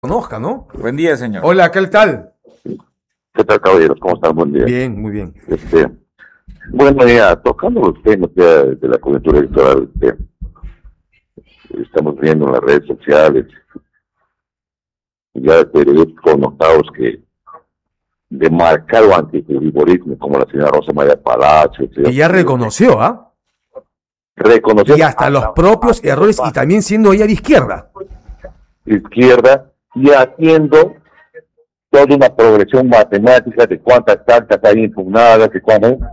Conozca, ¿no? Buen día, señor. Hola, ¿qué tal? ¿Qué tal, caballeros? ¿Cómo están? Buen día. Bien, muy bien. Bueno, ya tocando los temas de la coyuntura electoral, estamos viendo en las redes sociales, ya periodistas connotados que de marcado antifujimorismo, como la señora Rosa María Palacios. Que ya reconoció, ¿ah? Reconoció. Y hasta los propios errores, y también siendo ella de izquierda. Y haciendo toda una progresión matemática de cuántas cartas hay impugnadas, que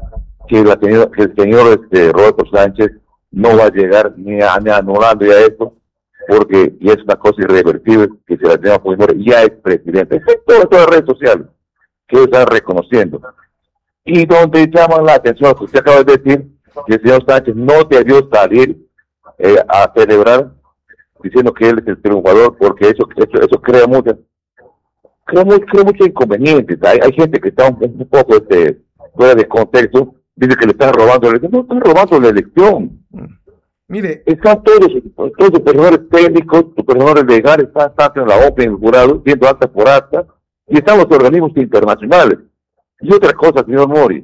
el señor Roberto Sánchez no va a llegar ni anulando ya esto, porque ya es una cosa irreversible que se la tenga Fujimori, ya es presidente. Todas las redes sociales que están reconociendo. Y donde llaman la atención, que usted acaba de decir, que el señor Sánchez no debió salir a celebrar diciendo que él es el triunfador, porque eso crea muchos inconvenientes. Hay gente que está un poco fuera de contexto, dice que le están robando la elección. No están robando la elección. Mire, Están todos supervisores técnicos, supervisores legales, están en la OPE, en el jurado, viendo acta por acta, y están los organismos internacionales. Y otra cosa, señor Mori,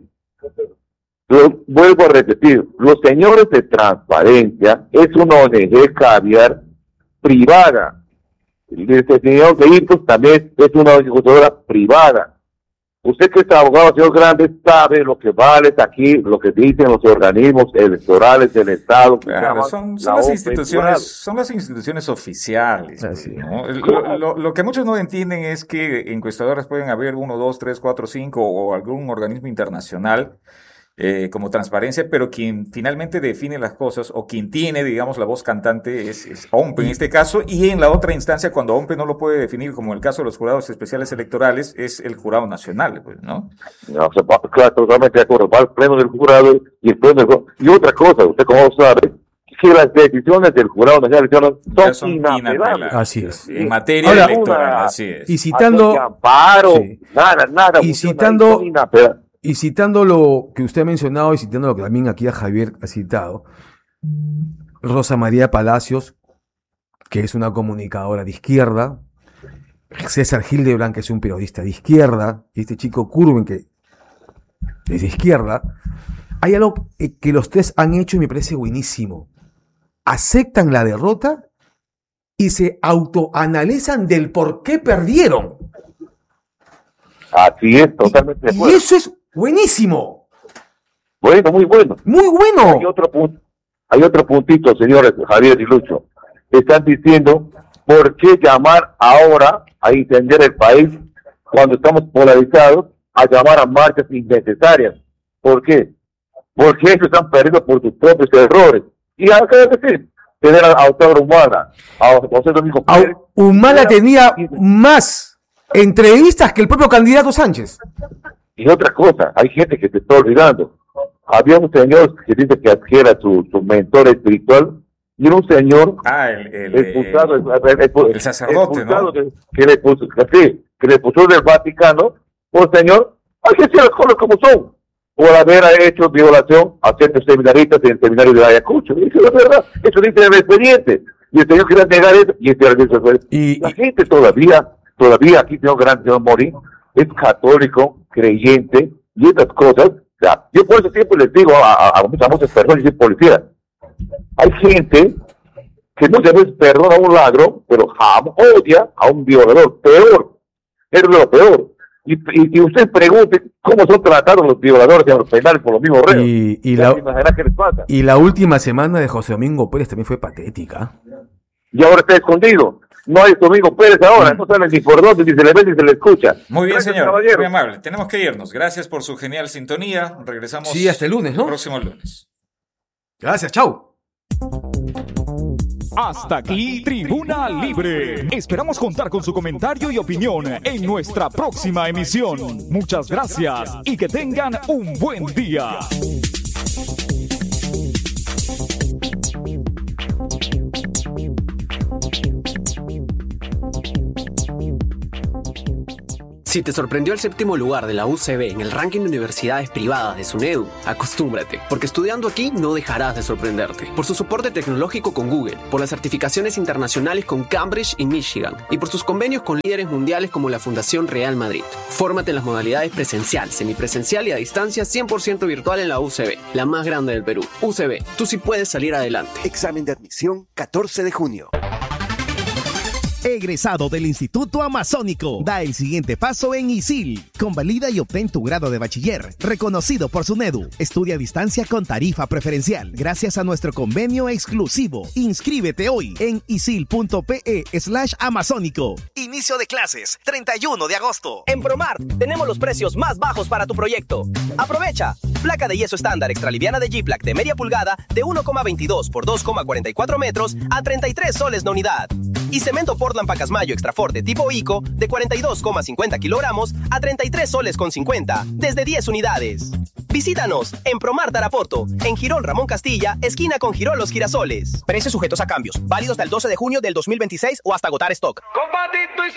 vuelvo a repetir, los señores de Transparencia es una ONG caviar privada. El señor de Ipsos también es una ejecutora privada. Usted que es abogado, señor Grande, sabe lo que vale aquí, lo que dicen los organismos electorales del Estado. Claro, son las instituciones oficiales. ¿No? Lo que muchos no entienden es que encuestadoras pueden haber 1, 2, 3, 4, 5 o algún organismo internacional como Transparencia, pero quien finalmente define las cosas o quien tiene, digamos, la voz cantante es OMPE en este caso, y en la otra instancia, cuando OMPE no lo puede definir, como en el caso de los jurados especiales electorales, es el jurado nacional, pues, ¿no? No, claro, totalmente de acuerdo, va al pleno del jurado y el pleno del jurado. Y otra cosa, usted como sabe, que las decisiones del jurado nacional son inapelables. Así es. En materia electoral, así es. Y citando... Amparo, sí. Nada. Y citando lo que usted ha mencionado y citando lo que también aquí a Javier ha citado, Rosa María Palacios, que es una comunicadora de izquierda, César Hildebrand, que es un periodista de izquierda, y este chico Curwen, que es de izquierda, hay algo que los tres han hecho y me parece buenísimo. Aceptan la derrota y se autoanalizan del por qué perdieron. Así es, totalmente de acuerdo. Y eso es buenísimo. Bueno, muy bueno. Muy bueno. Hay otro puntito, señores Javier y Lucho. Están diciendo, ¿por qué llamar ahora a incendiar el país cuando estamos polarizados, a llamar a marchas innecesarias? ¿Por qué? Porque ellos están perdiendo por sus propios errores. Y acá de decir, tener a Octavio Humala, a José Domingo Pérez. Humala tenía más entrevistas que el propio candidato Sánchez. Y otra cosa, hay gente que se está olvidando. Había un señor que dice que era su mentor espiritual, y era un señor el sacerdote, ¿no? Que le puso del Vaticano, un señor, hay que decir las cosas como son, por haber hecho violación a ciertos seminaristas en el seminario de Ayacucho. Y eso es verdad, eso dice en el expediente. Y el señor quería negar eso, y la gente todavía aquí tengo gran señor Morín, es católico, creyente, y estas cosas. O sea, yo por eso siempre les digo a muchas personas y policías, hay gente que muchas veces perdona a un ladrón, pero odia a un violador, peor, es lo peor. Y usted pregunte cómo son tratados los violadores en los penales por los mismos reos. Y la última semana de José Domingo Pérez también fue patética. Y ahora está escondido. No hay Domingo Pérez ahora, no sale ni por dónde, ni se le ve ni se le escucha. Muy bien, señor, caballero. Muy amable. Tenemos que irnos. Gracias por su genial sintonía. Regresamos. Sí, hasta el lunes, ¿no? El próximo lunes. Gracias, chau. Hasta aquí, Tribuna Libre. Esperamos contar con su comentario y opinión en nuestra próxima emisión. Muchas gracias y que tengan un buen día. Si te sorprendió el 7º lugar de la UCB en el ranking de universidades privadas de SUNEDU, acostúmbrate, porque estudiando aquí no dejarás de sorprenderte. Por su soporte tecnológico con Google, por las certificaciones internacionales con Cambridge y Michigan, y por sus convenios con líderes mundiales como la Fundación Real Madrid. Fórmate en las modalidades presencial, semipresencial y a distancia 100% virtual en la UCB, la más grande del Perú. UCB, tú sí puedes salir adelante. Examen de admisión 14 de junio. Egresado del Instituto Amazónico, da el siguiente paso en ISIL. Convalida y obtén tu grado de bachiller, reconocido por SUNEDU. Estudia a distancia con tarifa preferencial, gracias a nuestro convenio exclusivo. Inscríbete hoy en isil.pe/amazónico. Inicio de clases, 31 de agosto. En Promar, tenemos los precios más bajos para tu proyecto. ¡Aprovecha! Placa de yeso estándar extraliviana de G-Plac de media pulgada de 1,22 por 2,44 metros a 33 soles la unidad. Y cemento Portland Pacasmayo Extraforte tipo ICO de 42,50 kilogramos a 33 soles con 50 desde 10 unidades. Visítanos en Promar Tarapoto, en Girón Ramón Castilla, esquina con Girón Los Girasoles. Precios sujetos a cambios, válidos hasta el 12 de junio del 2026 o hasta agotar stock.